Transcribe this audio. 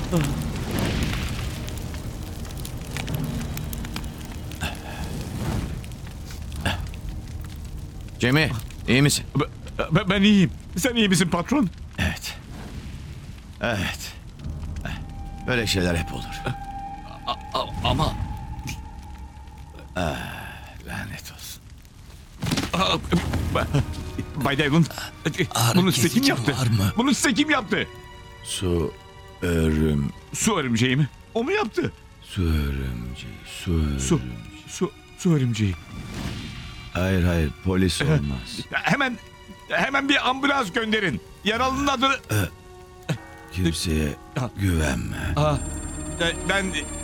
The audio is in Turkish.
Cemil, iyi misin? Ben iyiyim. Sen iyi misin patron? Evet. Evet. Böyle şeyler hep olur. Ama... Lanet olsun. Bay Devlin, bunu size kim yaptı? var mı? Bunu size kim yaptı? Su Su örümceği mi? O mu yaptı? örümceği. Su örümceği. Hayır, polis olmaz. Hemen bir ambulans gönderin. Yaralının adını... Kimseye güvenme. Ben